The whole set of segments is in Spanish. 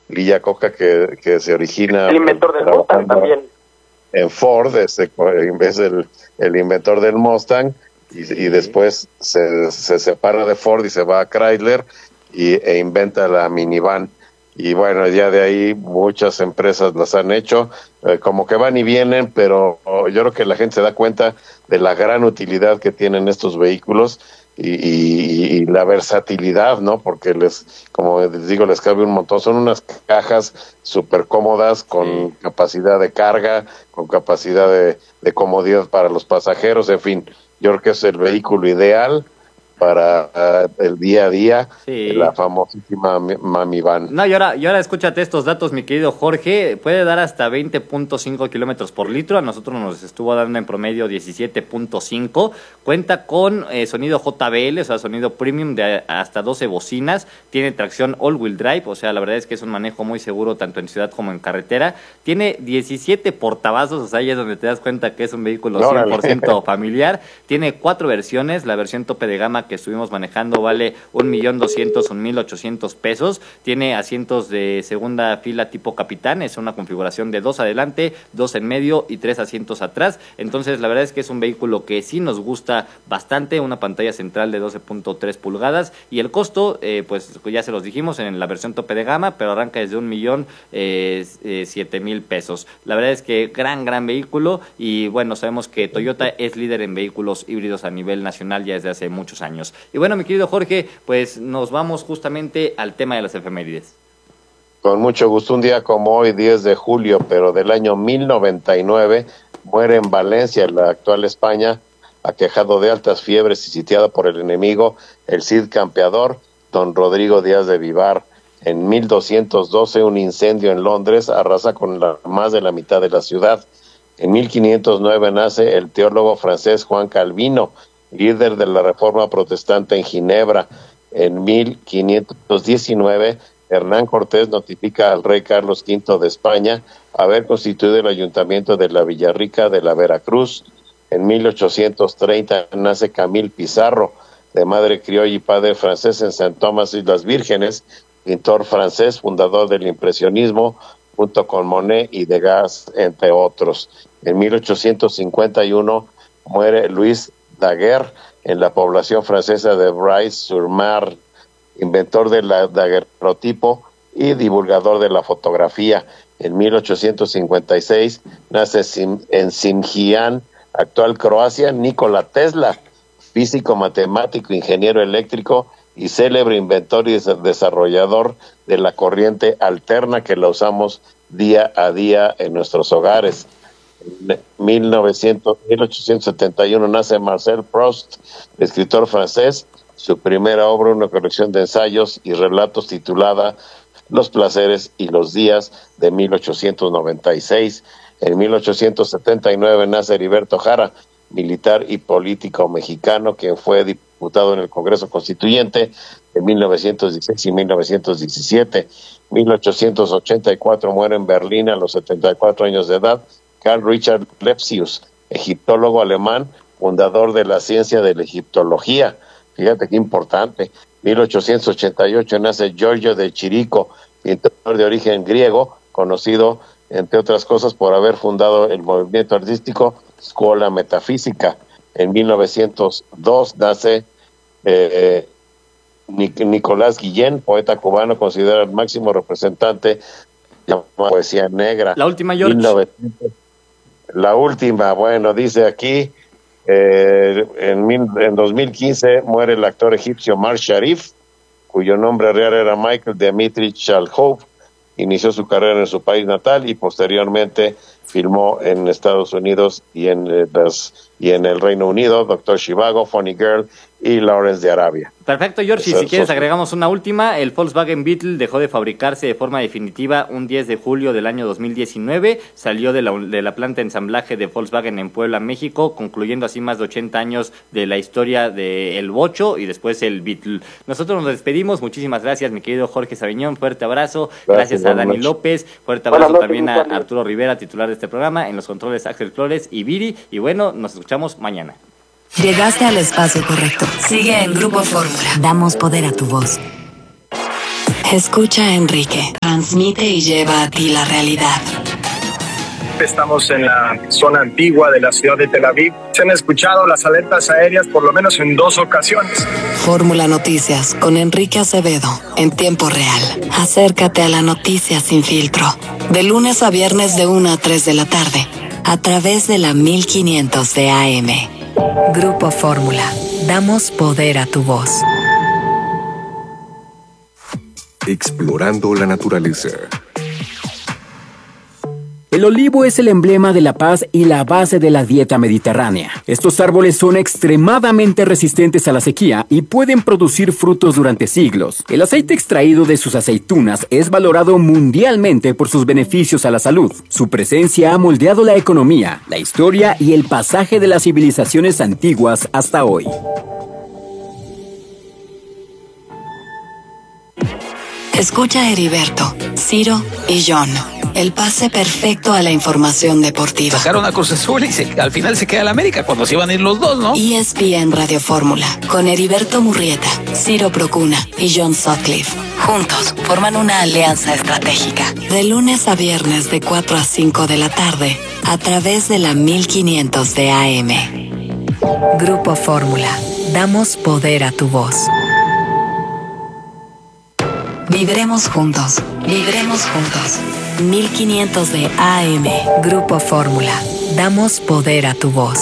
Lee Iacocca, que se origina... El inventor del Mustang también. En Ford, es el inventor del Mustang, y después se separa de Ford y se va a Chrysler e inventa la minivan. Y bueno, ya de ahí muchas empresas las han hecho, como que van y vienen, pero yo creo que la gente se da cuenta de la gran utilidad que tienen estos vehículos y la versatilidad, ¿no? Porque como les digo, les cabe un montón. Son unas cajas súper cómodas, con capacidad de carga, con capacidad de comodidad para los pasajeros, en fin. Yo creo que es el vehículo ideal para el día a día, la famosísima Mami Van. No, y ahora escúchate estos datos, mi querido Jorge. Puede dar hasta 20.5 kilómetros por litro. A nosotros nos estuvo dando en promedio 17.5. Cuenta con sonido JBL, o sea, sonido premium de hasta 12 bocinas. Tiene tracción all-wheel drive, o sea, la verdad es que es un manejo muy seguro tanto en ciudad como en carretera. Tiene 17 portavasos, o sea, ahí es donde te das cuenta que es un vehículo 100% familiar. Tiene 4 versiones. La versión tope de gama que estuvimos manejando vale 1.200.000, 1.800 pesos. Tiene asientos de segunda fila tipo capitán. Es una configuración de 2 adelante, 2 en medio y 3 asientos atrás. Entonces la verdad es que es un vehículo que sí nos gusta bastante. Una pantalla central de 12.3 pulgadas y el costo, pues ya se los dijimos en la versión tope de gama, pero arranca desde 1.007.000 pesos. La verdad es que gran vehículo, y bueno, sabemos que Toyota es líder en vehículos híbridos a nivel nacional ya desde hace muchos años. Y bueno, mi querido Jorge, pues nos vamos justamente al tema de las efemérides. Con mucho gusto. Un día como hoy, 10 de julio, pero del año 1099, muere en Valencia, en la actual España, aquejado de altas fiebres y sitiado por el enemigo, el Cid campeador, don Rodrigo Díaz de Vivar. En 1212, un incendio en Londres arrasa con más de la mitad de la ciudad. En 1509 nace el teólogo francés Juan Calvino, líder de la Reforma Protestante en Ginebra. En 1519, Hernán Cortés notifica al rey Carlos V de España haber constituido el ayuntamiento de la Villarrica de la Veracruz. En 1830 nace Camille Pissarro, de madre criolla y padre francés, en Saint Thomas Islas Vírgenes, pintor francés, fundador del impresionismo, junto con Monet y Degas, entre otros. En 1851 muere Luis Daguerre en la población francesa de Bray-sur-Mar, inventor del daguerrotipo y divulgador de la fotografía. En 1856 nace en Sinjian, actual Croacia, Nikola Tesla, físico, matemático, ingeniero eléctrico y célebre inventor y desarrollador de la corriente alterna que la usamos día a día en nuestros hogares. En 1871 nace Marcel Proust, escritor francés. Su primera obra, una colección de ensayos y relatos titulada Los placeres y los días, de 1896. En 1879 nace Heriberto Jara, militar y político mexicano, quien fue diputado en el Congreso Constituyente de 1916 y 1917. 1884 muere en Berlín a los 74 años de edad Carl Richard Lepsius, egiptólogo alemán, fundador de la ciencia de la egiptología. Fíjate qué importante. 1888 nace Giorgio de Chirico, pintor de origen griego, conocido, entre otras cosas, por haber fundado el movimiento artístico Scuola Metafísica. En 1902 nace Nicolás Guillén, poeta cubano, considerado el máximo representante de la poesía negra. La última, George. La última, bueno, dice aquí, en 2015 muere el actor egipcio Mar Sharif, cuyo nombre real era Michael Dimitri Shalhoub. Inició su carrera en su país natal y posteriormente filmó en Estados Unidos y en el Reino Unido, Doctor Zhivago, Funny Girl y Lawrence de Arabia. Perfecto, George, y si quieres agregamos una última. El Volkswagen Beetle dejó de fabricarse de forma definitiva un 10 de julio del año 2019. Salió de la planta de ensamblaje de Volkswagen en Puebla, México, concluyendo así más de 80 años de la historia del Bocho y después el Beetle. Nosotros nos despedimos. Muchísimas gracias, mi querido Jorge Sabiñón. Fuerte abrazo. Gracias a Dani López. Fuerte abrazo también a Arturo Rivera, titular de este programa. En los controles, Axel Flores y Viri. Y bueno, nos escuchamos mañana. Llegaste al espacio correcto. Sigue en Grupo Fórmula. Damos poder a tu voz. Escucha a Enrique. Transmite y lleva a ti la realidad. Estamos en la zona antigua de la ciudad de Tel Aviv. Se han escuchado las alertas aéreas por lo menos en 2 ocasiones. Fórmula Noticias con Enrique Acevedo en tiempo real. Acércate a la noticia sin filtro. De lunes a viernes de 1 a 3 de la tarde. A través de la 1500 de AM. Grupo Fórmula. Damos poder a tu voz. Explorando la naturaleza. El olivo es el emblema de la paz y la base de la dieta mediterránea. Estos árboles son extremadamente resistentes a la sequía y pueden producir frutos durante siglos. El aceite extraído de sus aceitunas es valorado mundialmente por sus beneficios a la salud. Su presencia ha moldeado la economía, la historia y el pasaje de las civilizaciones antiguas hasta hoy. Escucha a Heriberto, Ciro y John. El pase perfecto a la información deportiva. Sacaron a Cruz Azul y al final se queda el América cuando se iban a ir los dos, ¿no? ESPN Radio Fórmula, con Heriberto Murrieta, Ciro Procuna y John Sutcliffe. Juntos forman una alianza estratégica. De lunes a viernes de 4 a 5 de la tarde, a través de la 1500 de AM. Grupo Fórmula. Damos poder a tu voz. Viviremos juntos. Viviremos juntos. 1500 de AM. Grupo Fórmula. Damos poder a tu voz.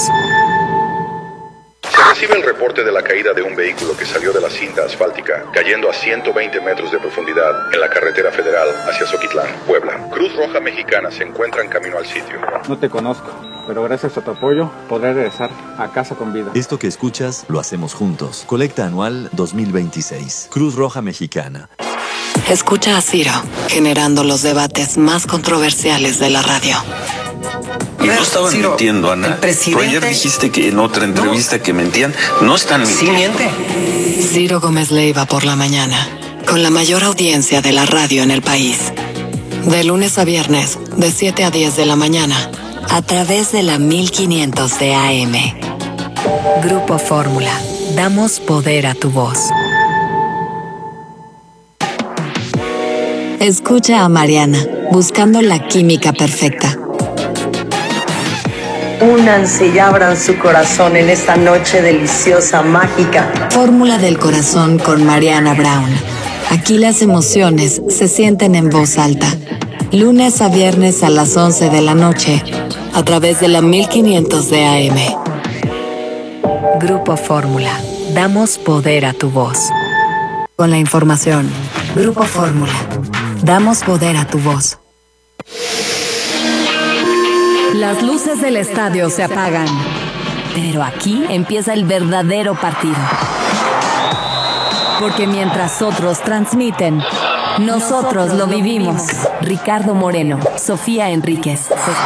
Se recibe el reporte de la caída de un vehículo que salió de la cinta asfáltica, cayendo a 120 metros de profundidad en la carretera federal hacia Zoquitlán, Puebla. Cruz Roja Mexicana se encuentra en camino al sitio. No te conozco, pero gracias a tu apoyo podré regresar a casa con vida. Esto que escuchas lo hacemos juntos. Colecta anual 2026. Cruz Roja Mexicana. Escucha a Ciro, generando los debates más controversiales de la radio. Y no estaban mintiendo, Ana. Tú ayer dijiste que en otra entrevista que mentían. No están mintiendo. Sí miente. Ciro Gómez Leiva por la mañana, con la mayor audiencia de la radio en el país. De lunes a viernes, de 7 a 10 de la mañana, a través de la 1500 de AM. Grupo Fórmula. Damos poder a tu voz. Escucha a Mariana, buscando la química perfecta. Únanse y abran su corazón en esta noche deliciosa, mágica. Fórmula del corazón con Mariana Brown. Aquí las emociones se sienten en voz alta. Lunes a viernes a las 11 de la noche, a través de la 1500 de AM. Grupo Fórmula. Damos poder a tu voz. Con la información. Grupo Fórmula. Damos poder a tu voz. Las luces del estadio se apagan, pero aquí empieza el verdadero partido. Porque mientras otros transmiten, nosotros lo vivimos. Ricardo Moreno, Sofía Enríquez.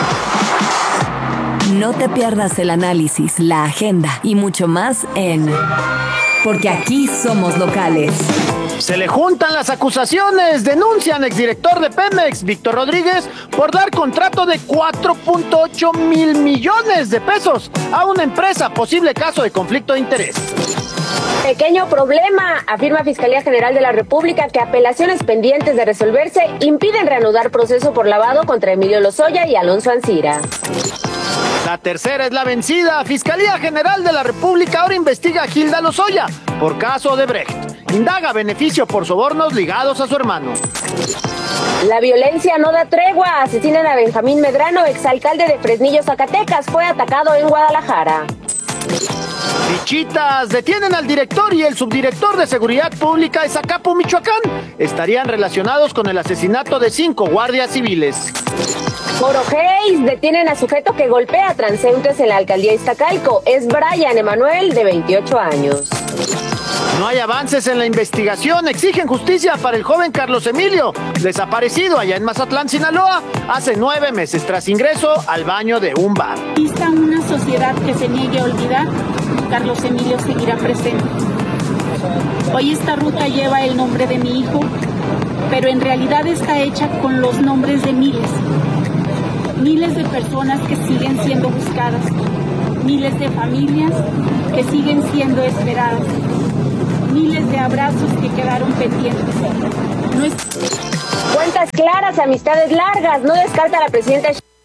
No te pierdas el análisis, la agenda y mucho más en Porque aquí somos locales. Se le juntan las acusaciones. Denuncian exdirector de Pemex, Víctor Rodríguez, por dar contrato de 4.8 mil millones de pesos a una empresa. Posible caso de conflicto de interés. Pequeño problema, afirma Fiscalía General de la República que apelaciones pendientes de resolverse impiden reanudar proceso por lavado contra Emilio Lozoya y Alonso Ancira. La tercera es la vencida. Fiscalía General de la República ahora investiga a Gilda Lozoya por caso de Brecht. Indaga beneficio por sobornos ligados a su hermano. La violencia no da tregua. Asesinan a Benjamín Medrano, exalcalde de Fresnillo, Zacatecas. Fue atacado en Guadalajara. Fichitas, detienen al director y el subdirector de Seguridad Pública de Zacapu, Michoacán. Estarían relacionados con el asesinato de 5 guardias civiles. Por Ojéis, detienen a sujeto que golpea a transeúntes en la alcaldía Iztacalco. Es Brian Emanuel, de 28 años. No hay avances en la investigación. Exigen justicia para el joven Carlos Emilio, desaparecido allá en Mazatlán, Sinaloa, hace 9 meses tras ingreso al baño de un bar. Exista una sociedad que se niegue a olvidar, Carlos Emilio seguirá presente. Hoy esta ruta lleva el nombre de mi hijo, pero en realidad está hecha con los nombres de miles de personas que siguen siendo buscadas, miles de familias que siguen siendo esperadas, miles de abrazos que quedaron pendientes. Cuentas claras, amistades largas. No descarta la presidenta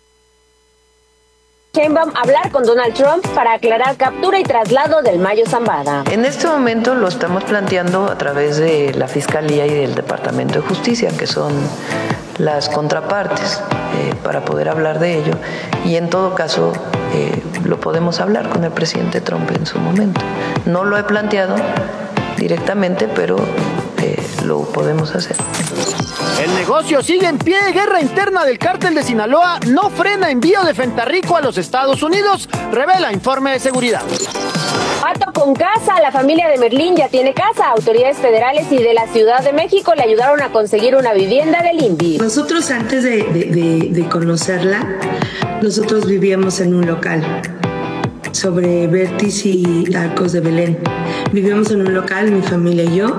Sheinbaum hablar con Donald Trump para aclarar captura y traslado del Mayo Zambada. En este momento lo estamos planteando a través de la Fiscalía y del Departamento de Justicia, que son las contrapartes, para poder hablar de ello. Y en todo caso, lo podemos hablar con el presidente Trump en su momento. No lo he planteado directamente, pero lo podemos hacer. El negocio sigue en pie. Guerra interna del cártel de Sinaloa no frena envío de fentarrico a los Estados Unidos, revela informe de seguridad. Pato con casa. La familia de Merlín ya tiene casa. Autoridades federales y de la Ciudad de México le ayudaron a conseguir una vivienda del INVI. Nosotros antes de conocerla, nosotros vivíamos en un local sobre Vértiz y Arcos de Belén. Vivíamos en un local, mi familia y yo.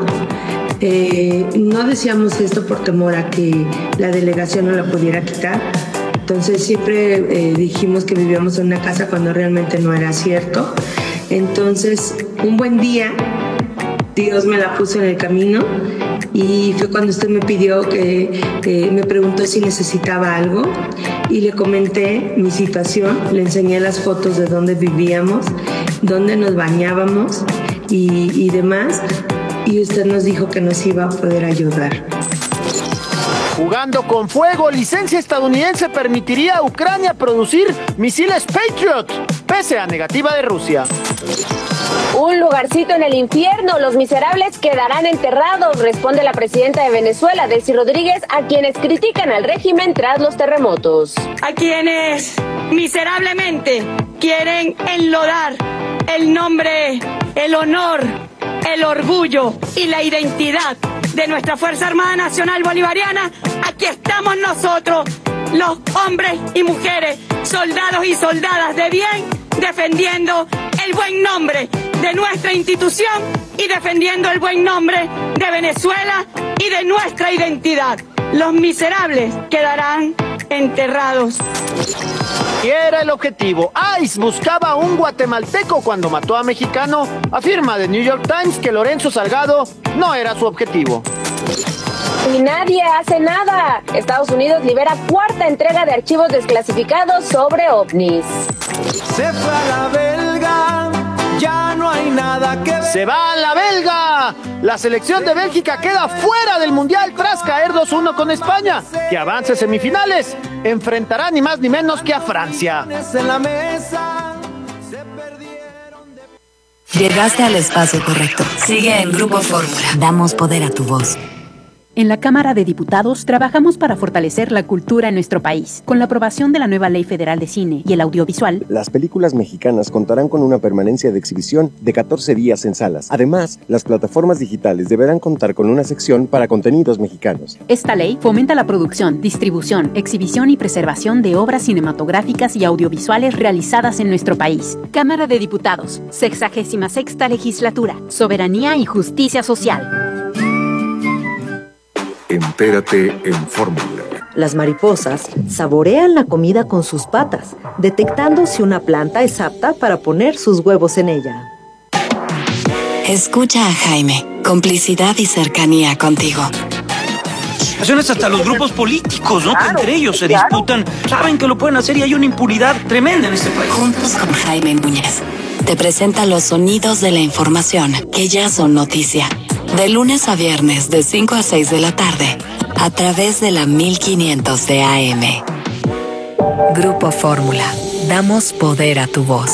No decíamos esto por temor a que la delegación no la pudiera quitar. Entonces siempre dijimos que vivíamos en una casa cuando realmente no era cierto. Entonces un buen día Dios me la puso en el camino y fue cuando usted me pidió me preguntó si necesitaba algo y le comenté mi situación, le enseñé las fotos de dónde vivíamos, dónde nos bañábamos y demás. Y usted nos dijo que nos iba a poder ayudar. Jugando con fuego, licencia estadounidense permitiría a Ucrania producir misiles Patriot, pese a negativa de Rusia. Un lugarcito en el infierno. Los miserables quedarán enterrados, responde la presidenta de Venezuela, Delcy Rodríguez, a quienes critican al régimen tras los terremotos. A quienes miserablemente quieren enlodar el nombre, el honor, el orgullo y la identidad de nuestra Fuerza Armada Nacional Bolivariana. Aquí estamos nosotros, los hombres y mujeres, soldados y soldadas de bien, defendiendo el buen nombre de nuestra institución y defendiendo el buen nombre de Venezuela y de nuestra identidad. Los miserables quedarán enterrados. ¿Qué era el objetivo? ICE buscaba a un guatemalteco cuando mató a mexicano. Afirma The New York Times que Lorenzo Salgado no era su objetivo. Y nadie hace nada. Estados Unidos libera cuarta entrega de archivos desclasificados sobre ovnis. Se fue a la belga, ya no hay nada que ver. ¡Se va a la belga! La selección de Bélgica queda fuera del Mundial tras caer 2-1 con España, que avanza a semifinales. Enfrentará ni más ni menos que a Francia. Llegaste al espacio correcto. Sigue en Grupo Fórmula. Damos poder a tu voz. En la Cámara de Diputados trabajamos para fortalecer la cultura en nuestro país. Con la aprobación de la nueva Ley Federal de Cine y el Audiovisual, las películas mexicanas contarán con una permanencia de exhibición de 14 días en salas. Además, las plataformas digitales deberán contar con una sección para contenidos mexicanos. Esta ley fomenta la producción, distribución, exhibición y preservación de obras cinematográficas y audiovisuales realizadas en nuestro país. Cámara de Diputados, 66ª Legislatura, Soberanía y Justicia Social. Entérate en Fórmula. Las mariposas saborean la comida con sus patas, detectando si una planta es apta para poner sus huevos en ella. Escucha a Jaime, complicidad y cercanía contigo. Hasta los grupos políticos, ¿no? Que entre ellos se disputan, saben que lo pueden hacer y hay una impunidad tremenda en este país. Juntos con Jaime Núñez, te presenta los sonidos de la información que ya son noticia. De lunes a viernes, de 5 a 6 de la tarde, a través de la 1500 de AM. Grupo Fórmula. Damos poder a tu voz.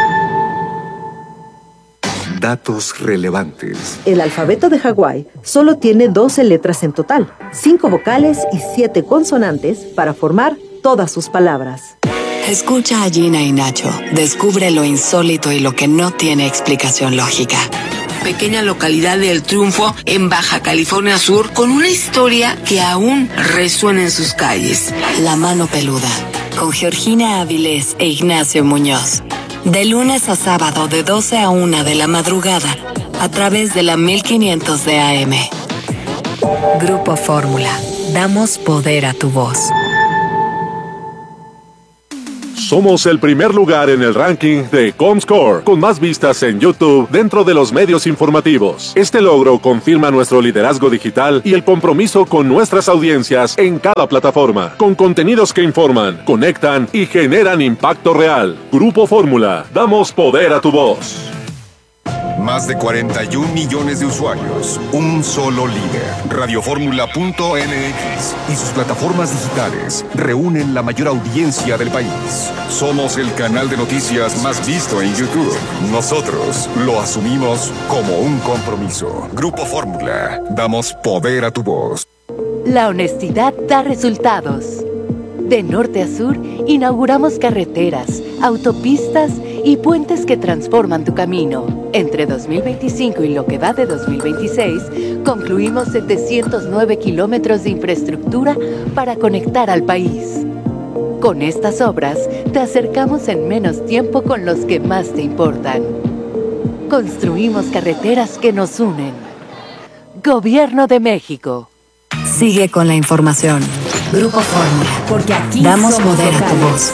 Datos relevantes. El alfabeto de Hawái solo tiene 12 letras en total, 5 vocales y 7 consonantes para formar todas sus palabras. Escucha a Gina y Nacho. Descubre lo insólito y lo que no tiene explicación lógica. Pequeña localidad de El Triunfo, en Baja California Sur, con una historia que aún resuena en sus calles. La mano peluda, con Georgina Avilés e Ignacio Muñoz. De lunes a sábado, de 12 a 1 de la madrugada, a través de la 1500 de AM. Grupo Fórmula. Damos poder a tu voz. Somos el primer lugar en el ranking de Comscore, con más vistas en YouTube dentro de los medios informativos. Este logro confirma nuestro liderazgo digital y el compromiso con nuestras audiencias en cada plataforma, con contenidos que informan, conectan y generan impacto real. Grupo Fórmula, damos poder a tu voz. Más de 41 millones de usuarios, un solo líder. Radioformula.mx y sus plataformas digitales reúnen la mayor audiencia del país. Somos el canal de noticias más visto en YouTube. Nosotros lo asumimos como un compromiso. Grupo Fórmula, damos poder a tu voz. La honestidad da resultados. De norte a sur, inauguramos carreteras, autopistas y puentes que transforman tu camino. Entre 2025 y lo que va de 2026, concluimos 709 kilómetros de infraestructura para conectar al país. Con estas obras, te acercamos en menos tiempo con los que más te importan. Construimos carreteras que nos unen. Gobierno de México. Sigue con la información. Grupo Fórmula, porque aquí damos poder a tu voz.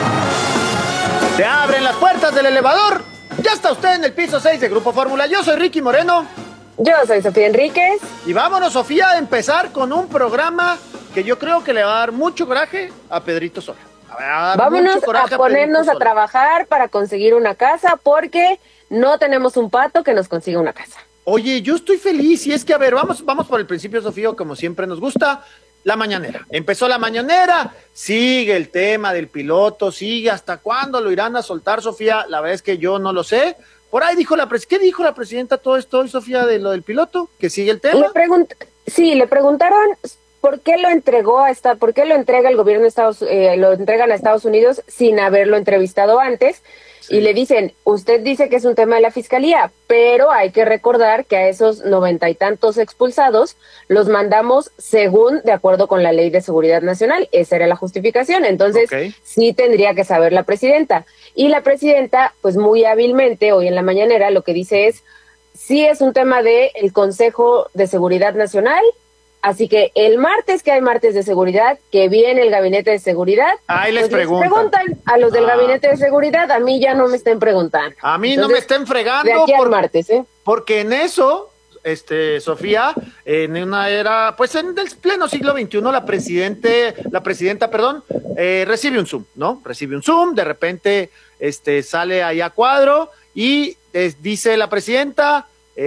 Se abren las puertas del elevador. Ya está usted en el piso 6 de Grupo Fórmula. Yo soy Ricky Moreno. Yo soy Sofía Enríquez. Y vámonos, Sofía, a empezar con un programa que yo creo que le va a dar mucho coraje a Pedrito Sola. Vámonos a ponernos a trabajar para conseguir una casa, porque no tenemos un pato que nos consiga una casa. Oye, yo estoy feliz, y es que, a ver, vamos por el principio, Sofía, como siempre nos gusta. La mañanera. Empezó la mañanera, sigue el tema del piloto, sigue. ¿Hasta cuándo lo irán a soltar, Sofía? La verdad es que yo no lo sé. Por ahí dijo ¿qué dijo la presidenta todo esto hoy, Sofía, de lo del piloto? ¿Que sigue el tema? Le preguntaron por qué lo entregó por qué lo entrega el gobierno de lo entregan a Estados Unidos sin haberlo entrevistado antes. Sí. Y le dicen, usted dice que es un tema de la fiscalía, pero hay que recordar que a esos 90 y tantos expulsados los mandamos según, de acuerdo con la Ley de Seguridad Nacional. Esa era la justificación. Entonces, sí tendría que saber la presidenta. Y la presidenta, pues muy hábilmente, hoy en la mañanera, lo que dice es, sí es un tema del Consejo de Seguridad Nacional. Así que el martes, que hay martes de seguridad, que viene el gabinete de seguridad, ahí les pues preguntan a los del gabinete de seguridad. A mí ya no me estén preguntando. A mí no me estén fregando. De aquí al martes, porque en eso, Sofía, en una era, pues en el pleno siglo XXI, la presidenta, recibe un Zoom, ¿no? Recibe un Zoom, de repente sale ahí a cuadro y dice la presidenta,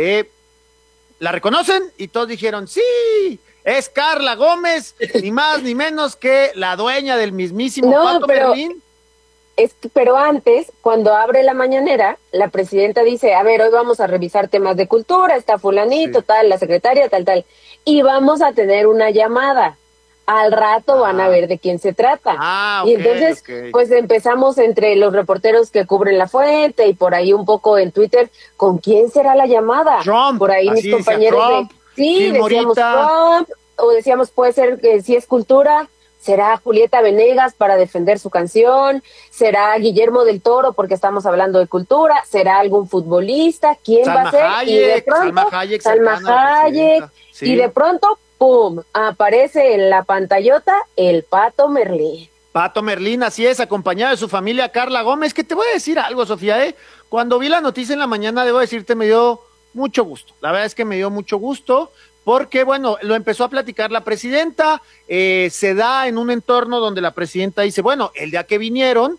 la reconocen, y todos dijeron, sí, es Carla Gómez, ni más ni menos que la dueña del mismísimo Pato Merlín. Pero antes, cuando abre la mañanera, la presidenta dice, a ver, hoy vamos a revisar temas de cultura, está fulanito, tal, la secretaria, tal, y vamos a tener una llamada. Al rato van a ver de quién se trata. Y entonces, pues empezamos entre los reporteros que cubren la fuente y por ahí un poco en Twitter, ¿con quién será la llamada? Trump. Por ahí mis compañeros decíamos Trump, o decíamos, puede ser que si es cultura, será Julieta Venegas para defender su canción, será Guillermo del Toro porque estamos hablando de cultura, será algún futbolista, ¿quién va a ser? Hayek, y de pronto, Salma Hayek, y de pronto, ¡pum!, aparece en la pantallota el Pato Merlín. Pato Merlín, así es, acompañado de su familia Carla Gómez, que te voy a decir algo, Sofía, cuando vi la noticia en la mañana, debo decirte, me dio mucho gusto. La verdad es que me dio mucho gusto, porque, bueno, lo empezó a platicar la presidenta, se da en un entorno donde la presidenta dice, bueno, el día que vinieron,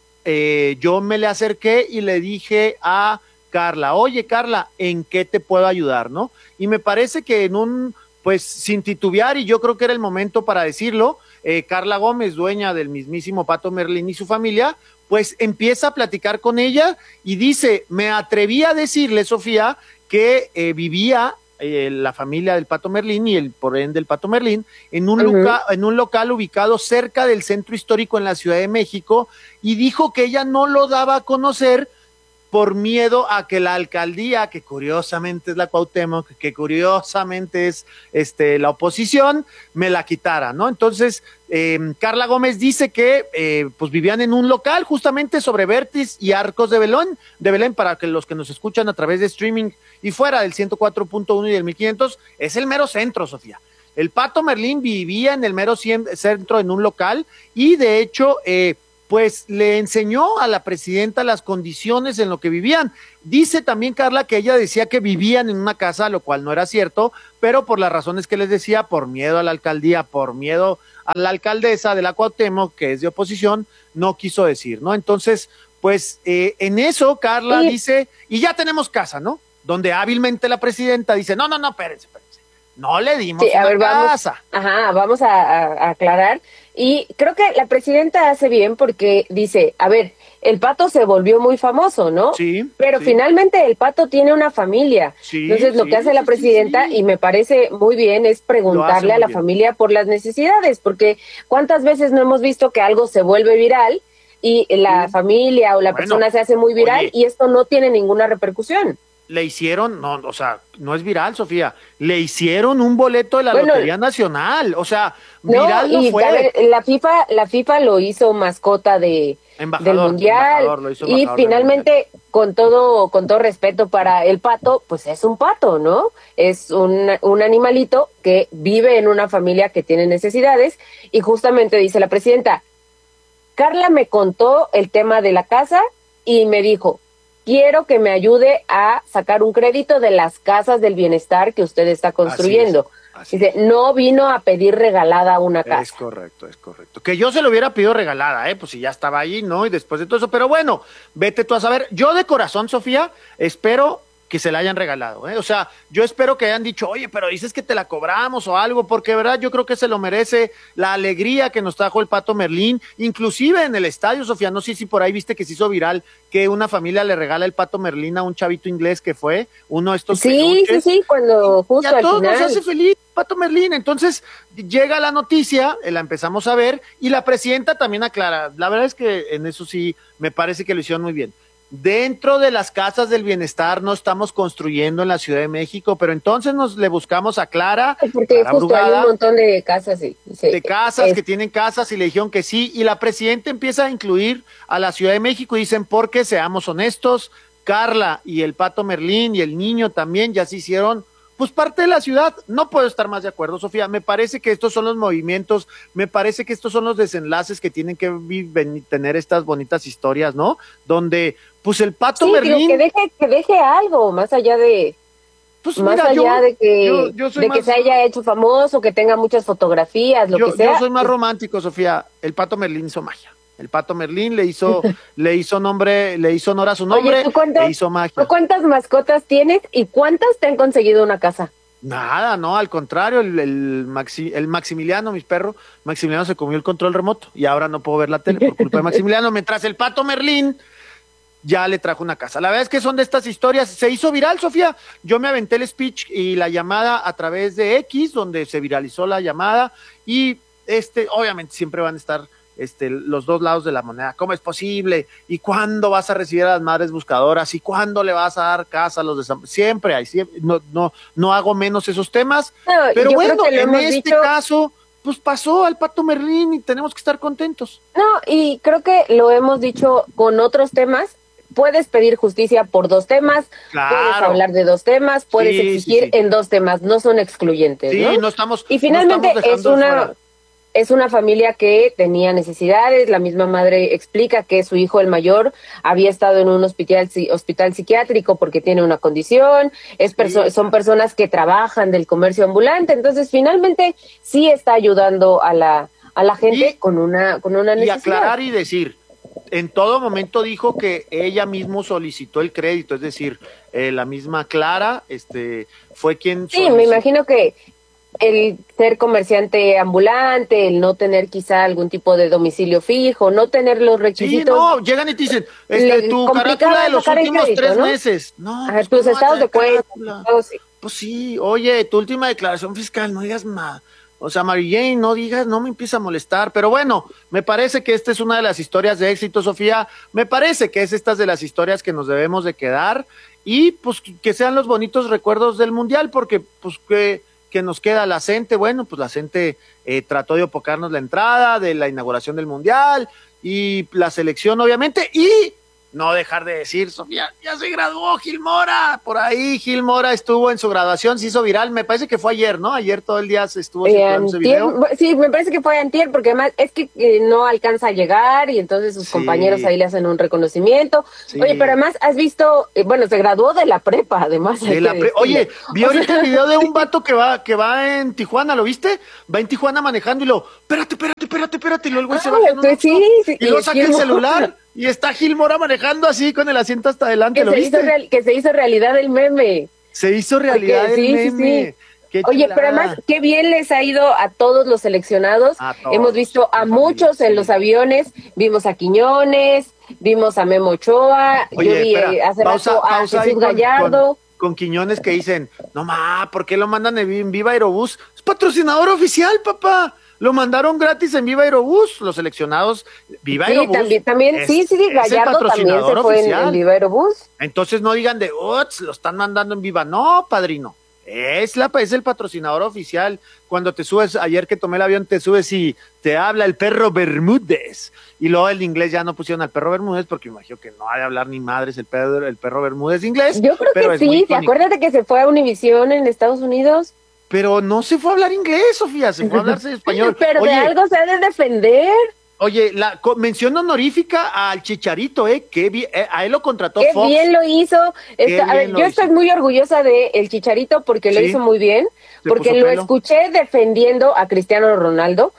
yo me le acerqué y le dije a Carla, oye, Carla, ¿en qué te puedo ayudar, no? Y me parece que pues sin titubear, y yo creo que era el momento para decirlo, Carla Gómez, dueña del mismísimo Pato Merlín y su familia, pues empieza a platicar con ella y dice, me atreví a decirle, Sofía, que vivía la familia del Pato Merlín y por ende el Pato Merlín en un local ubicado cerca del centro histórico en la Ciudad de México, y dijo que ella no lo daba a conocer por miedo a que la alcaldía, que curiosamente es la Cuauhtémoc, que curiosamente es la oposición, me la quitara, ¿no? Entonces, Carla Gómez dice que pues vivían en un local justamente sobre Vértiz y Arcos de Belén, para que los que nos escuchan a través de streaming y fuera del 104.1 y del 1500, es el mero centro, Sofía. El Pato Merlín vivía en el mero centro en un local, y de hecho, pues le enseñó a la presidenta las condiciones en lo que vivían. Dice también Carla que ella decía que vivían en una casa, lo cual no era cierto, pero por las razones que les decía, por miedo a la alcaldía, por miedo a la alcaldesa de la Cuauhtémoc, que es de oposición, no quiso decir, ¿no? Entonces, pues en eso Carla dice, y ya tenemos casa, ¿no? Donde hábilmente la presidenta dice, no, espérense. No le dimos casa. Vamos a aclarar. Y creo que la presidenta hace bien porque dice, a ver, el Pato se volvió muy famoso, ¿no? Sí. Pero finalmente el Pato tiene una familia. Sí, entonces lo que hace la presidenta, y me parece muy bien, es preguntarle a la familia por las necesidades, porque ¿cuántas veces no hemos visto que algo se vuelve viral y la familia o la persona se hace muy viral y esto no tiene ninguna repercusión? Le hicieron, no es viral, Sofía, le hicieron un boleto de la Lotería Nacional, o sea, viral no fue. A ver, la FIFA lo hizo mascota del Mundial, y finalmente, con todo respeto para el Pato, pues es un pato, ¿no? Es un animalito que vive en una familia que tiene necesidades, y justamente dice la presidenta, Carla me contó el tema de la casa y me dijo, quiero que me ayude a sacar un crédito de las casas del bienestar que usted está construyendo. Dice, no vino a pedir regalada una casa. Es correcto. Que yo se lo hubiera pedido regalada, pues si ya estaba allí, ¿no? Y después de todo eso, pero bueno, vete tú a saber. Yo de corazón, Sofía, espero que se la hayan regalado, O sea, yo espero que hayan dicho, oye, pero dices que te la cobramos o algo, porque de verdad yo creo que se lo merece la alegría que nos trajo el Pato Merlín, inclusive en el estadio, Sofía, no sé si por ahí viste que se hizo viral, que una familia le regala el Pato Merlín a un chavito inglés que fue, uno de estos peluches. Sí, cuando justo y a al todos final nos hace feliz Pato Merlín. Entonces llega la noticia, la empezamos a ver, y la presidenta también aclara, la verdad es que en eso sí me parece que lo hicieron muy bien. Dentro de las casas del bienestar no estamos construyendo en la Ciudad de México, pero entonces le buscamos a Clara. Porque justo hay un montón de casas, de casas que tienen casas, y le dijeron que sí, y la presidenta empieza a incluir a la Ciudad de México y dicen, porque seamos honestos, Carla y el Pato Merlín y el niño también ya se hicieron pues parte de la ciudad. No puedo estar más de acuerdo, Sofía. Me parece que estos son los movimientos, me parece que estos son los desenlaces que tienen que tener estas bonitas historias, ¿no? Donde, pues el Pato Merlín... que deje algo, más allá de... Pues más mira, allá de que se haya hecho famoso, que tenga muchas fotografías, lo que sea. Yo soy más romántico, Sofía. El Pato Merlín hizo magia. El Pato Merlín le hizo honor a su nombre. Oye, e hizo magia. ¿Tú cuántas mascotas tienes y cuántas te han conseguido una casa? Nada, no, al contrario, el Maximiliano, mis perros, Maximiliano se comió el control remoto y ahora no puedo ver la tele por culpa de Maximiliano, mientras el Pato Merlín ya le trajo una casa. La verdad es que son de estas historias. Se hizo viral, Sofía. Yo me aventé el speech y la llamada a través de X, donde se viralizó la llamada, y obviamente siempre van a estar los dos lados de la moneda. ¿Cómo es posible? ¿Y cuándo vas a recibir a las madres buscadoras? ¿Y cuándo le vas a dar casa a los siempre hay, no hago menos esos temas, pero bueno, en este caso pues pasó al Pato Merlín y tenemos que estar contentos. No, y creo que lo hemos dicho con otros temas. Puedes pedir justicia por 2 temas, claro. Puedes hablar de 2 temas, puedes exigir en 2 temas, no son excluyentes, ¿no? No estamos. Y finalmente es una familia que tenía necesidades. La misma madre explica que su hijo, el mayor, había estado en un hospital psiquiátrico porque tiene una condición. Son personas que trabajan del comercio ambulante. Entonces, finalmente, sí está ayudando a la gente con una necesidad. Y aclarar y decir, en todo momento dijo que ella mismo solicitó el crédito. Es decir, la misma Clara fue quien solicitó. Sí, me imagino que el ser comerciante ambulante, el no tener quizá algún tipo de domicilio fijo, no tener los requisitos. Sí, no, llegan y te dicen, tu carátula de los últimos crédito, 3 meses. No, pues tus estados de cuenta. Pues sí, oye, tu última declaración fiscal, no digas más. O sea, Mary Jane, no digas, no me empieza a molestar. Pero bueno, me parece que esta es una de las historias de éxito, Sofía. Me parece que es estas de las historias que nos debemos de quedar. Y pues que sean los bonitos recuerdos del Mundial, porque pues que nos queda la gente. Bueno, pues la gente trató de opocarnos la entrada de la inauguración del Mundial y la selección, obviamente, y no dejar de decir, Sofía, ya se graduó Gil Mora. Por ahí Gil Mora estuvo en su graduación, se hizo viral, me parece que fue ayer, ¿no? Ayer todo el día se estuvo circulando ese video. Sí, me parece que fue antier, porque además es que no alcanza a llegar y entonces sus compañeros ahí le hacen un reconocimiento. Sí. Oye, pero además has visto, se graduó de la prepa, además. Oye, vi ahorita el video de un vato que va en Tijuana, ¿lo viste? Va en Tijuana manejando y espérate, y luego el güey se baja en un sí, y luego saca el celular y está Gil Mora manejando así con el asiento hasta adelante, ¿lo viste? Que se hizo realidad el meme. Se hizo realidad el meme. Sí. Oye, pero además, qué bien les ha ido a todos los seleccionados. Hemos visto a muchos en los aviones, vimos a Quiñones, vimos a Memo Ochoa, yo vi hace rato a Jesús Gallardo. Con Quiñones que dicen, no ¿por qué lo mandan en Viva Aerobús? Es patrocinador oficial, papá. Lo mandaron gratis en Viva Aerobús, los seleccionados. Viva Aerobús. También, Gallardo también se fue en Viva Aerobús. Entonces no digan lo están mandando en Viva. No, padrino. Es el patrocinador oficial. Cuando te subes, ayer que tomé el avión, te subes y te habla el perro Bermúdez. Y luego el inglés ya no pusieron al perro Bermúdez porque me imagino que no ha de hablar ni madres el perro Bermúdez inglés. Yo creo que sí. Acuérdate que se fue a Univisión en Estados Unidos. Pero no se fue a hablar inglés, Sofía, se fue a hablarse español. Pero de algo se ha de defender. Oye, la mención honorífica al Chicharito, a él lo contrató Qué Fox. bien lo hizo. Yo estoy muy orgullosa de el Chicharito porque lo hizo muy bien, porque lo escuché defendiendo a Cristiano Ronaldo.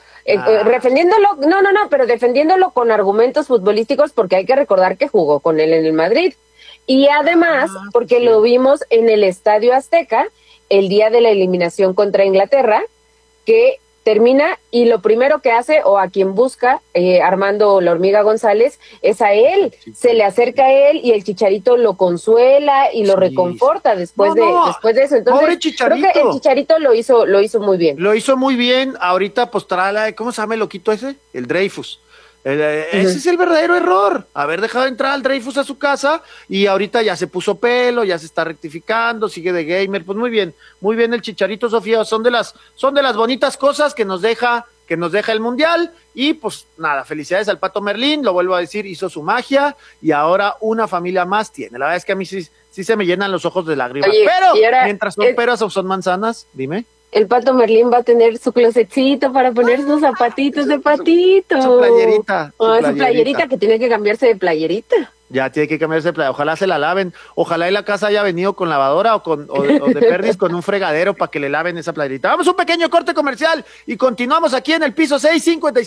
Defendiéndolo con argumentos futbolísticos, porque hay que recordar que jugó con él en el Madrid. Y además, porque lo vimos en el Estadio Azteca, el día de la eliminación contra Inglaterra, que termina y lo primero que hace, o a quien busca, Armando La Hormiga González, es a él. Se le acerca a él y el Chicharito lo consuela y lo reconforta después de eso. Entonces, creo que el Chicharito lo hizo muy bien. Lo hizo muy bien. Ahorita, pues, ¿cómo se llama el loquito ese? El Dreyfus. Ese es el verdadero error, haber dejado entrar al Dreyfus a su casa y ahorita ya se puso pelo, ya se está rectificando, sigue de gamer, pues muy bien el Chicharito, Sofía, son de las bonitas cosas que nos deja el Mundial y pues nada, felicidades al Pato Merlín, lo vuelvo a decir, hizo su magia y ahora una familia más tiene, la verdad es que a mí sí se me llenan los ojos de lágrimas, pero mientras son peras o son manzanas, dime. El Pato Merlín va a tener su closetcito para poner sus zapatitos de patito. Su playerita. Su playerita que tiene que cambiarse de playerita. Ya tiene que cambiarse de playerita. Ojalá se la laven. Ojalá en la casa haya venido con lavadora o de perdiz con un fregadero para que le laven esa playerita. Vamos a un pequeño corte comercial y continuamos aquí en el piso 6,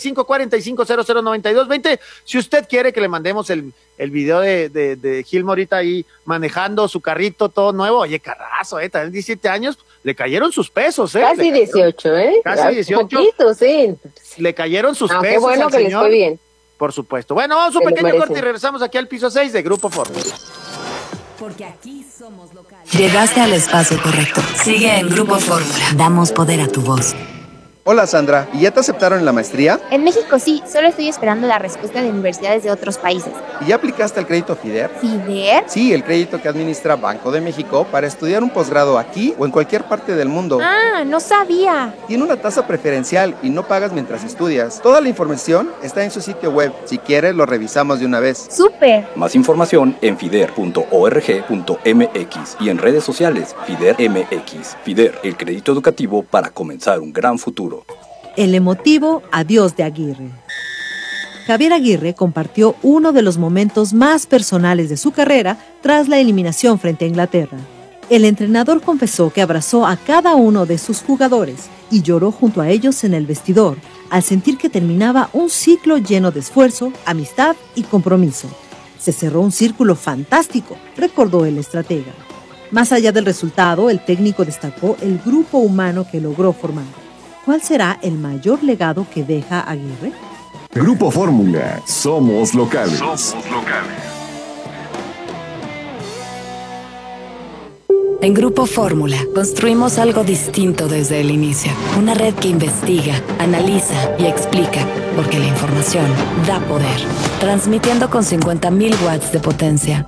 5545009220. Si usted quiere que le mandemos el video de Gil Morita ahí manejando su carrito todo nuevo. Oye, carrazo, también 17 años, le cayeron sus pesos, Casi 18, Casi 18. Poquito, sí. Le cayeron sus pesos. Qué bueno que les fue bien. Por supuesto. Bueno, vamos a un pequeño corte y regresamos aquí al piso 6 de Grupo Fórmula. Porque aquí somos locales. Llegaste al espacio correcto. Sigue en Grupo Fórmula. Damos poder a tu voz. Hola Sandra, ¿y ya te aceptaron en la maestría? En México sí, solo estoy esperando la respuesta de universidades de otros países. ¿Y ya aplicaste al crédito FIDER? ¿FIDER? Sí, el crédito que administra Banco de México para estudiar un posgrado aquí o en cualquier parte del mundo. Ah, no sabía. Tiene una tasa preferencial y no pagas mientras estudias. Toda la información está en su sitio web. Si quieres, lo revisamos de una vez. ¡Súper! Más información en fider.org.mx y en redes sociales FIDER MX. FIDER, el crédito educativo para comenzar un gran futuro. El emotivo adiós de Aguirre. Javier Aguirre compartió uno de los momentos más personales de su carrera tras la eliminación frente a Inglaterra. El entrenador confesó que abrazó a cada uno de sus jugadores y lloró junto a ellos en el vestidor al sentir que terminaba un ciclo lleno de esfuerzo, amistad y compromiso. Se cerró un círculo fantástico, recordó el estratega. Más allá del resultado, el técnico destacó el grupo humano que logró formar. ¿Cuál será el mayor legado que deja Aguirre? Grupo Fórmula, somos locales. En Grupo Fórmula construimos algo distinto desde el inicio. Una red que investiga, analiza y explica, porque la información da poder. Transmitiendo con 50,000 watts de potencia.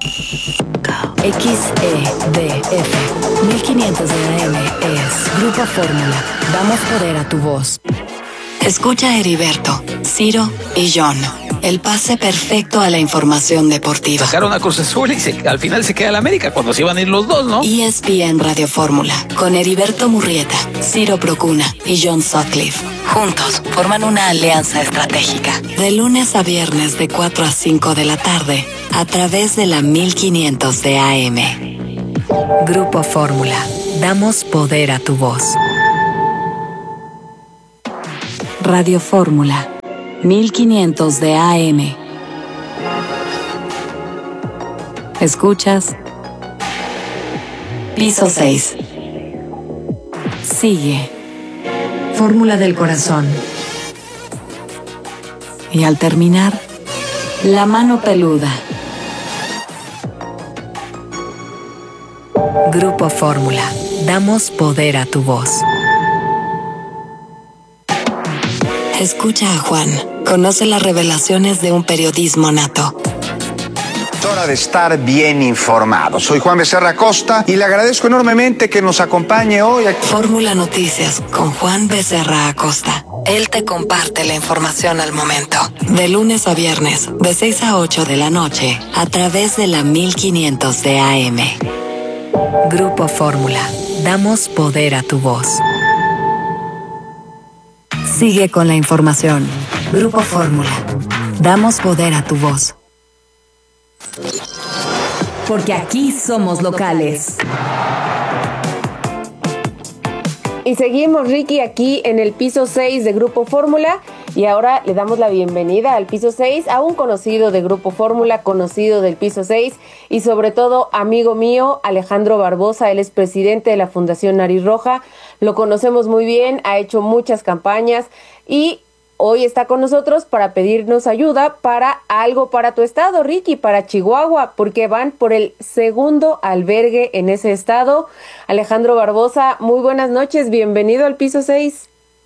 XEDF 1500 de AM es Grupo Fórmula. Damos poder a tu voz. Escucha a Heriberto, Ciro y John. el pase perfecto a la información deportiva. Sacaron a Cruz Azul y al final se queda el América cuando se iban a ir los dos, ¿no? ESPN Radio Fórmula, con Heriberto Murrieta, Ciro Procuna y John Sutcliffe. Juntos forman una alianza estratégica. De lunes a viernes de 4 a 5 de la tarde, a través de la 1500 de AM. Grupo Fórmula. Damos poder a tu voz. Radio Fórmula. 1500 de AM. Escuchas Piso 6. Sigue Fórmula del Corazón. Y al terminar, la mano peluda. Grupo Fórmula. Damos poder a tu voz. Escucha a Juan. Conoce las revelaciones de un periodismo nato. Es hora de estar bien informado. Soy Juan Becerra Acosta y le agradezco enormemente que nos acompañe hoy aquí. Fórmula Noticias con Juan Becerra Acosta. Él te comparte la información al momento. De lunes a viernes, de 6 a 8 de la noche, a través de la 1500 de AM. Grupo Fórmula. Damos poder a tu voz. Sigue con la información. Grupo Fórmula. Damos poder a tu voz. Porque aquí somos locales. Y seguimos, Ricky, aquí en el piso 6 de Grupo Fórmula. Y ahora le damos la bienvenida al piso 6 a un conocido de Grupo Fórmula, conocido del piso 6 y sobre todo amigo mío, Alejandro Barbosa. Él es presidente de la Fundación Nariz Roja. Lo conocemos muy bien, ha hecho muchas campañas y hoy está con nosotros para pedirnos ayuda para algo para tu estado, Ricky, para Chihuahua, porque van por el segundo albergue en ese estado. Alejandro Barbosa, muy buenas noches, bienvenido al piso 6.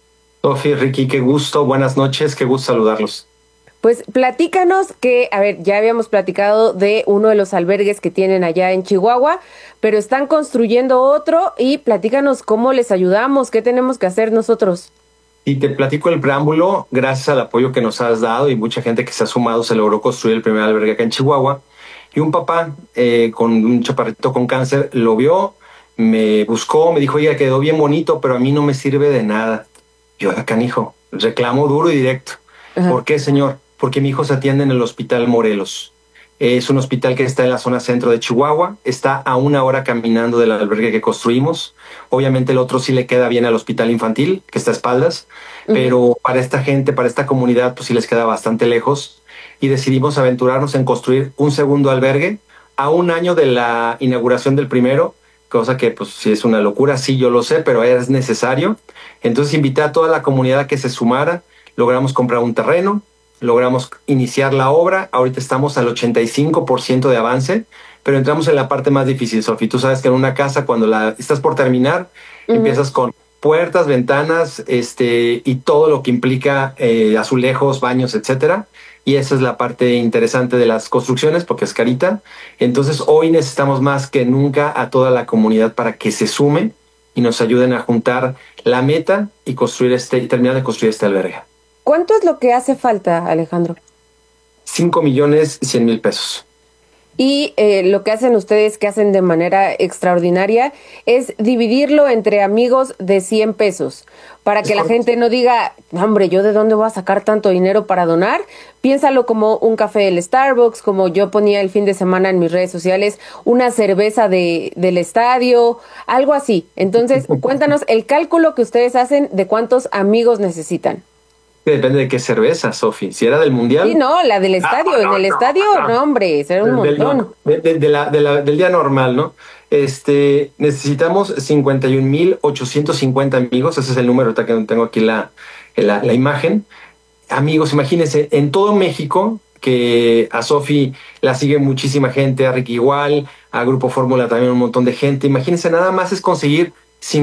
Sofi, Ricky, qué gusto, buenas noches, qué gusto saludarlos. Pues platícanos que, ya habíamos platicado de uno de los albergues que tienen allá en Chihuahua, pero están construyendo otro y platícanos cómo les ayudamos, qué tenemos que hacer nosotros. Y te platico el preámbulo. Gracias al apoyo que nos has dado y mucha gente que se ha sumado, se logró construir el primer albergue acá en Chihuahua. Y un papá con un chaparrito con cáncer lo vio, me buscó, me dijo, oiga, quedó bien bonito, pero a mí no me sirve de nada. Yo, canijo, reclamo duro y directo. Ajá. ¿Por qué, señor? Porque mi hijo se atiende en el Hospital Morelos. Es un hospital que está en la zona centro de Chihuahua, está a 1 hora caminando del albergue que construimos. Obviamente el otro sí le queda bien al hospital infantil, que está a espaldas, pero para esta gente, para esta comunidad, pues sí les queda bastante lejos. Y decidimos aventurarnos en construir un segundo albergue a 1 año de la inauguración del primero, cosa que pues sí es una locura, sí yo lo sé, pero es necesario. Entonces invité a toda la comunidad a que se sumara, logramos comprar un terreno, logramos iniciar la obra, ahorita estamos al 85% de avance, pero entramos en la parte más difícil, Sofi. Tú sabes que en una casa, cuando la estás por terminar, empiezas con puertas, ventanas, y todo lo que implica azulejos, baños, etcétera. Y esa es la parte interesante de las construcciones, porque es carita. Entonces hoy necesitamos más que nunca a toda la comunidad para que se sume y nos ayuden a juntar la meta y construir y terminar de construir este albergue. ¿Cuánto es lo que hace falta, Alejandro? 5,100,000 pesos. Y lo que hacen ustedes, que hacen de manera extraordinaria, es dividirlo entre amigos de 100 pesos. Para que la gente no diga, hombre, ¿yo de dónde voy a sacar tanto dinero para donar? Piénsalo como un café del Starbucks, como yo ponía el fin de semana en mis redes sociales, una cerveza del estadio, algo así. Entonces, cuéntanos el cálculo que ustedes hacen de cuántos amigos necesitan. Depende de qué cerveza, Sofi. Si era del Mundial... Sí, no, la del estadio. En el estadio, no, hombre, será un montón. Del día normal, ¿no? Necesitamos 51,850 amigos. Ese es el número, ahorita que tengo aquí la imagen. Amigos, imagínense, en todo México, que a Sofi la sigue muchísima gente, a Ricky igual, a Grupo Fórmula también un montón de gente. Imagínense, nada más es conseguir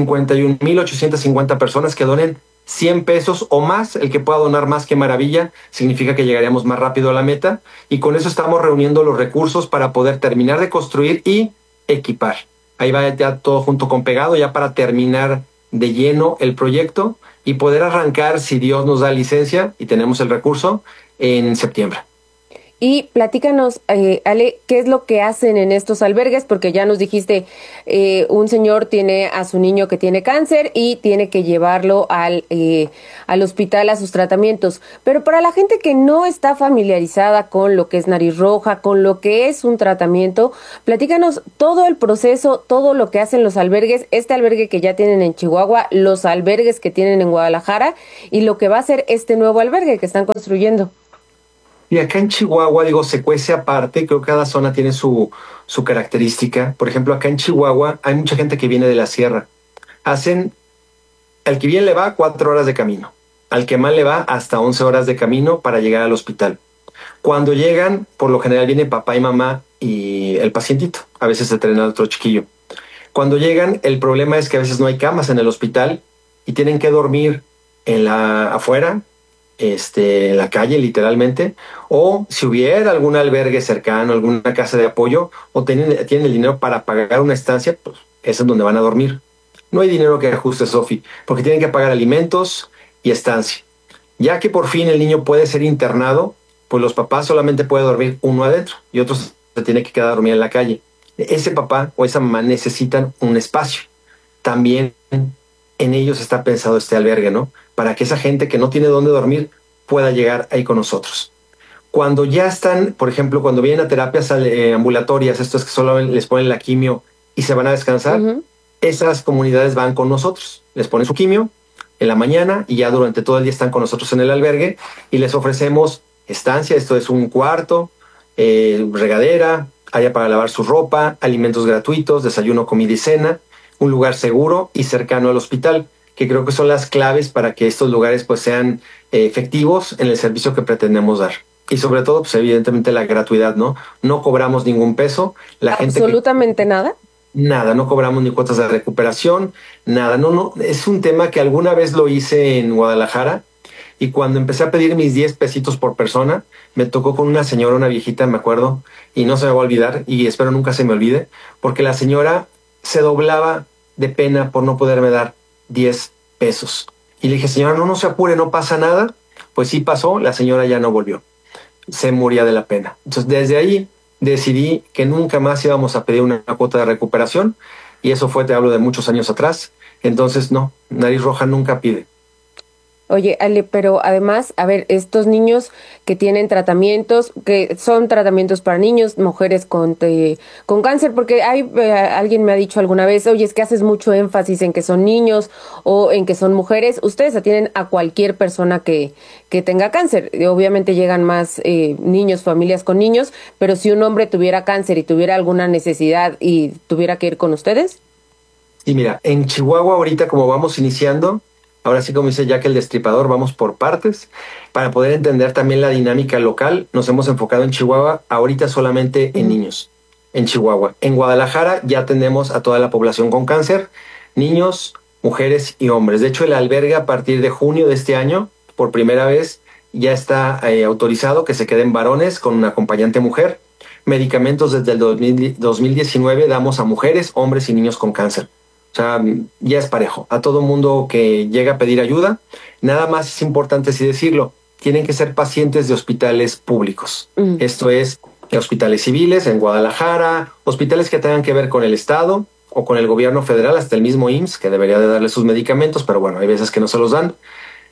51,850 personas que donen 100 pesos o más. El que pueda donar más, qué maravilla, significa que llegaríamos más rápido a la meta, y con eso estamos reuniendo los recursos para poder terminar de construir y equipar. Ahí va ya todo junto con pegado, ya para terminar de lleno el proyecto, y poder arrancar, si Dios nos da licencia y tenemos el recurso, en septiembre. Y platícanos, Ale, ¿qué es lo que hacen en estos albergues? Porque ya nos dijiste, un señor tiene a su niño que tiene cáncer y tiene que llevarlo al hospital a sus tratamientos. Pero para la gente que no está familiarizada con lo que es nariz roja, con lo que es un tratamiento, platícanos todo el proceso, todo lo que hacen los albergues, este albergue que ya tienen en Chihuahua, los albergues que tienen en Guadalajara y lo que va a ser este nuevo albergue que están construyendo. Y acá en Chihuahua, se cuece aparte, creo que cada zona tiene su característica. Por ejemplo, acá en Chihuahua hay mucha gente que viene de la sierra. Al que bien le va 4 horas de camino, al que mal le va hasta 11 horas de camino para llegar al hospital. Cuando llegan, por lo general viene papá y mamá y el pacientito, a veces se traen a otro chiquillo. Cuando llegan, el problema es que a veces no hay camas en el hospital y tienen que dormir afuera, en la calle literalmente, o si hubiera algún albergue cercano, alguna casa de apoyo, o tienen el dinero para pagar una estancia, pues ese es donde van a dormir. No hay dinero que ajuste, Sofi, porque tienen que pagar alimentos y estancia. Ya que por fin el niño puede ser internado, pues los papás solamente pueden dormir uno adentro y otro se tiene que quedar a dormir en la calle. Ese papá o esa mamá necesitan un espacio. También en ellos está pensado este albergue, ¿no? Para que esa gente que no tiene dónde dormir pueda llegar ahí con nosotros. Cuando ya están, por ejemplo, cuando vienen a terapias ambulatorias, estos que solo les ponen la quimio y se van a descansar, esas comunidades van con nosotros. Les ponen su quimio en la mañana y ya durante todo el día están con nosotros en el albergue y les ofrecemos estancia, esto es un cuarto, regadera, área para lavar su ropa, alimentos gratuitos, desayuno, comida y cena, un lugar seguro y cercano al hospital, que creo que son las claves para que estos lugares pues sean efectivos en el servicio que pretendemos dar. Y sobre todo, pues evidentemente la gratuidad, ¿no? No cobramos ningún peso. ¿Absolutamente nada? Nada, no cobramos ni cuotas de recuperación, nada. No, es un tema que alguna vez lo hice en Guadalajara y cuando empecé a pedir mis 10 pesitos por persona, me tocó con una señora, una viejita, me acuerdo, y no se me va a olvidar y espero nunca se me olvide, porque la señora se doblaba de pena por no poderme dar 10 pesos. Y le dije, señora, no se apure, no pasa nada. Pues sí pasó, la señora ya no volvió. Se moría de la pena. Entonces, desde ahí decidí que nunca más íbamos a pedir una cuota de recuperación. Y eso fue, te hablo de muchos años atrás. Entonces, no, Nariz Roja nunca pide. Oye, Ale, pero además, a ver, estos niños que tienen tratamientos, que son tratamientos para niños, mujeres con cáncer, porque alguien me ha dicho alguna vez, oye, es que haces mucho énfasis en que son niños o en que son mujeres. Ustedes atienden a cualquier persona que tenga cáncer. Obviamente llegan más niños, familias con niños, pero si un hombre tuviera cáncer y tuviera alguna necesidad y tuviera que ir con ustedes. Y mira, en Chihuahua ahorita como vamos iniciando, ahora sí, como dice Jack el Destripador, vamos por partes. Para poder entender también la dinámica local, nos hemos enfocado en Chihuahua, ahorita solamente en niños, en Chihuahua. En Guadalajara ya atendemos a toda la población con cáncer, niños, mujeres y hombres. De hecho, el albergue a partir de junio de este año, por primera vez, ya está autorizado que se queden varones con una acompañante mujer. Medicamentos desde el 2019 damos a mujeres, hombres y niños con cáncer. O sea, ya es parejo. A todo mundo que llega a pedir ayuda, nada más es importante así decirlo, tienen que ser pacientes de hospitales públicos. Esto es, hospitales civiles en Guadalajara, hospitales que tengan que ver con el Estado o con el gobierno federal, hasta el mismo IMSS, que debería de darle sus medicamentos, pero bueno, hay veces que no se los dan.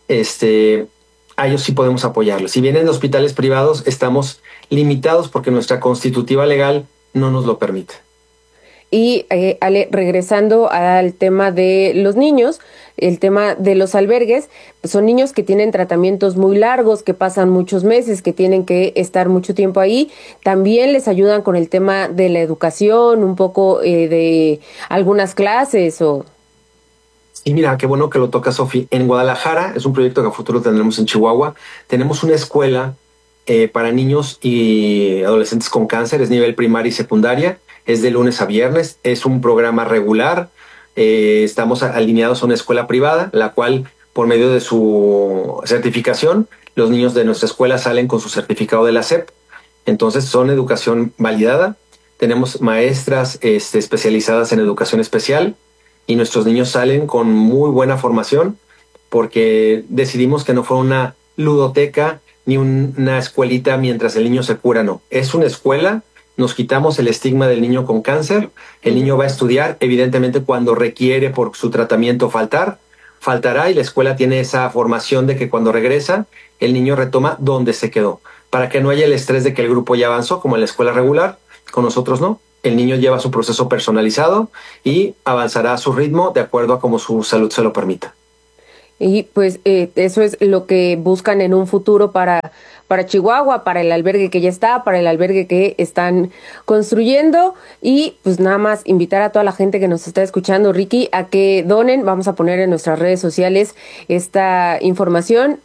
A ellos sí podemos apoyarlos. Si vienen de hospitales privados, estamos limitados porque nuestra constitutiva legal no nos lo permite. Y Ale, regresando al tema de los niños, el tema de los albergues, pues son niños que tienen tratamientos muy largos, que pasan muchos meses, que tienen que estar mucho tiempo ahí. También les ayudan con el tema de la educación, un poco de algunas clases o... Y mira, qué bueno que lo toca, Sofi. En Guadalajara, es un proyecto que a futuro tendremos en Chihuahua, tenemos una escuela para niños y adolescentes con cáncer, es nivel primaria y secundaria. Es de lunes a viernes, es un programa regular, estamos alineados a una escuela privada, la cual por medio de su certificación, los niños de nuestra escuela salen con su certificado de la SEP, entonces son educación validada, tenemos maestras especializadas en educación especial y nuestros niños salen con muy buena formación porque decidimos que no fuera una ludoteca ni una escuelita mientras el niño se cura, no. Es una escuela, nos quitamos el estigma del niño con cáncer, el niño va a estudiar, evidentemente cuando requiere por su tratamiento faltará, y la escuela tiene esa formación de que cuando regresa, el niño retoma donde se quedó, para que no haya el estrés de que el grupo ya avanzó, como en la escuela regular, con nosotros no. El niño lleva su proceso personalizado y avanzará a su ritmo de acuerdo a cómo su salud se lo permita. Y pues eso es lo que buscan en un futuro para Chihuahua, para el albergue que ya está, para el albergue que están construyendo. Y pues nada más invitar a toda la gente que nos está escuchando, Ricky, a que donen. Vamos a poner en nuestras redes sociales esta información,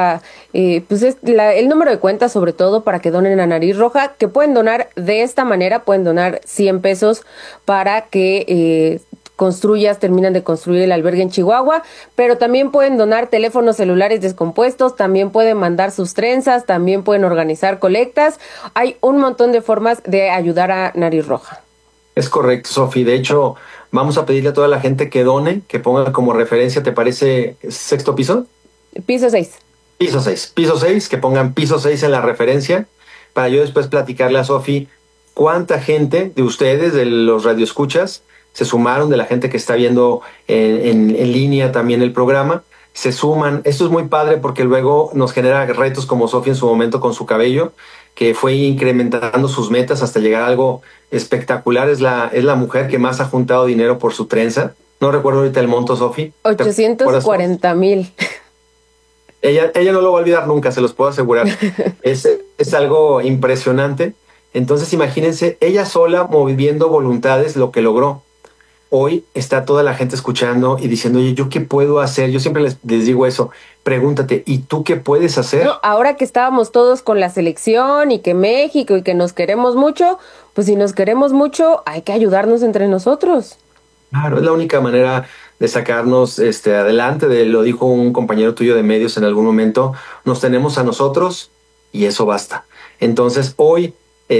el número de cuenta, sobre todo para que donen a Nariz Roja, que pueden donar de esta manera, pueden donar 100 pesos para que terminan de construir el albergue en Chihuahua, pero también pueden donar teléfonos celulares descompuestos, también pueden mandar sus trenzas, también pueden organizar colectas. Hay un montón de formas de ayudar a Nariz Roja. Es correcto, Sofi. De hecho, vamos a pedirle a toda la gente que done, que ponga como referencia, ¿te parece sexto piso? Piso 6. Piso 6, que pongan piso 6 en la referencia, para yo después platicarle a Sofi cuánta gente de ustedes, de los radioescuchas, se sumaron, de la gente que está viendo en línea también el programa, se suman. Esto es muy padre porque luego nos genera retos como Sofía en su momento con su cabello, que fue incrementando sus metas hasta llegar a algo espectacular. Es la mujer que más ha juntado dinero por su trenza. No recuerdo ahorita el monto, Sofía. 840,000. Ella no lo va a olvidar nunca, se los puedo asegurar. Es algo impresionante. Entonces imagínense, ella sola moviendo voluntades lo que logró. Hoy está toda la gente escuchando y diciendo, oye, ¿yo qué puedo hacer? Yo siempre les digo eso, pregúntate, ¿y tú qué puedes hacer? No, ahora que estábamos todos con la selección y que México y que nos queremos mucho, pues si nos queremos mucho, hay que ayudarnos entre nosotros. Claro, es la única manera de sacarnos adelante. Lo dijo un compañero tuyo de medios en algún momento, nos tenemos a nosotros y eso basta. Entonces hoy,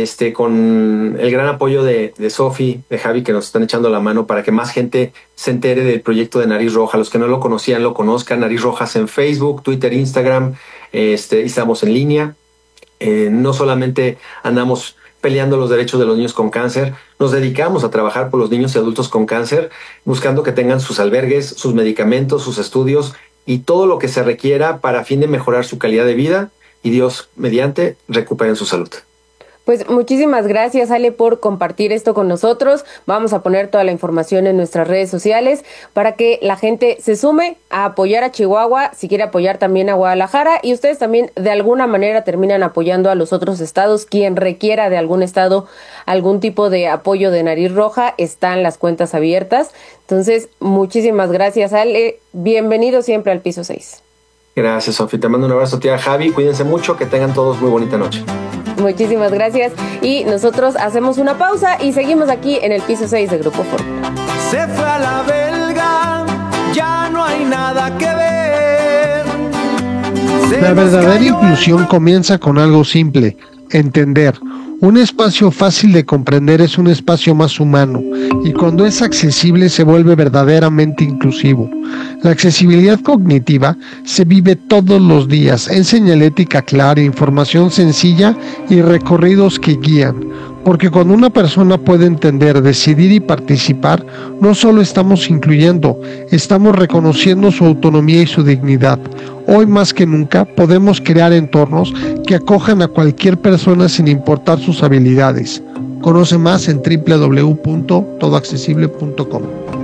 con el gran apoyo de Sofi, de Javi, que nos están echando la mano para que más gente se entere del proyecto de Nariz Roja. Los que no lo conocían, lo conozcan. Nariz Rojas en Facebook, Twitter, Instagram, estamos en línea. No solamente andamos peleando los derechos de los niños con cáncer, nos dedicamos a trabajar por los niños y adultos con cáncer, buscando que tengan sus albergues, sus medicamentos, sus estudios y todo lo que se requiera para a fin de mejorar su calidad de vida y Dios mediante recuperen su salud. Pues muchísimas gracias, Ale, por compartir esto con nosotros. Vamos a poner toda la información en nuestras redes sociales para que la gente se sume a apoyar a Chihuahua, si quiere apoyar también a Guadalajara, y ustedes también de alguna manera terminan apoyando a los otros estados. Quien requiera de algún estado algún tipo de apoyo de Nariz Roja, están las cuentas abiertas. Entonces, muchísimas gracias, Ale. Bienvenido siempre al Piso 6. Gracias, Sofi. Te mando un abrazo, tía Javi. Cuídense mucho, que tengan todos muy bonita noche. Muchísimas gracias. Y nosotros hacemos una pausa y seguimos aquí en el Piso 6 de Grupo Fórmula. Se fue a la belga, ya no hay nada que ver. La verdadera inclusión comienza con algo simple: entender. Un espacio fácil de comprender es un espacio más humano, y cuando es accesible se vuelve verdaderamente inclusivo. La accesibilidad cognitiva se vive todos los días en señalética clara, información sencilla y recorridos que guían. Porque cuando una persona puede entender, decidir y participar, no solo estamos incluyendo, estamos reconociendo su autonomía y su dignidad. Hoy más que nunca podemos crear entornos que acojan a cualquier persona sin importar sus habilidades. Conoce más en www.todoaccesible.com.